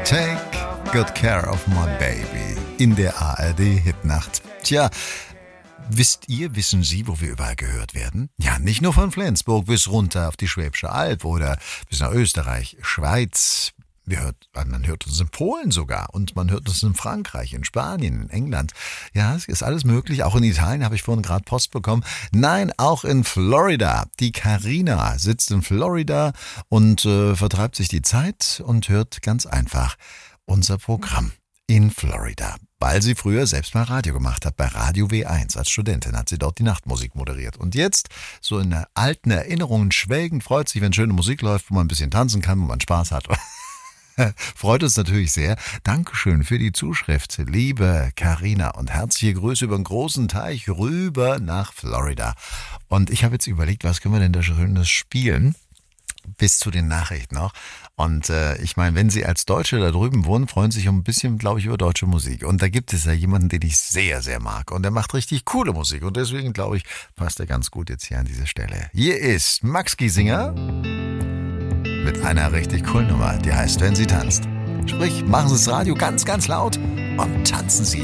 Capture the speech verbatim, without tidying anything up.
Take good care of my baby in der A R D-Hitnacht. Tja, wisst ihr, wissen Sie, wo wir überall gehört werden? Ja, nicht nur von Flensburg bis runter auf die Schwäbische Alb oder bis nach Österreich, Schweiz. Wir hört, man hört uns in Polen sogar und man hört uns in Frankreich, in Spanien, in England. Ja, es ist alles möglich. Auch in Italien habe ich vorhin gerade Post bekommen. Nein, auch in Florida. Die Carina sitzt in Florida und äh, vertreibt sich die Zeit und hört ganz einfach unser Programm in Florida. Weil sie früher selbst mal Radio gemacht hat, bei Radio W eins. Als Studentin hat sie dort die Nachtmusik moderiert. Und jetzt, so in der alten Erinnerungen schwelgend, freut sich, wenn schöne Musik läuft, wo man ein bisschen tanzen kann, wo man Spaß hat. Freut uns natürlich sehr. Dankeschön für die Zuschrift, liebe Carina, und herzliche Grüße über den großen Teich rüber nach Florida. Und ich habe jetzt überlegt, was können wir denn da Schönes spielen? Bis zu den Nachrichten noch. Und äh, ich meine, wenn Sie als Deutsche da drüben wohnen, freuen Sie sich ein bisschen, glaube ich, über deutsche Musik. Und da gibt es ja jemanden, den ich sehr, sehr mag. Und der macht richtig coole Musik. Und deswegen, glaube ich, passt er ganz gut jetzt hier an diese Stelle. Hier ist Max Giesinger mit einer richtig coolen Nummer, die heißt Wenn sie tanzt. Sprich, machen Sie das Radio ganz, ganz laut und tanzen Sie.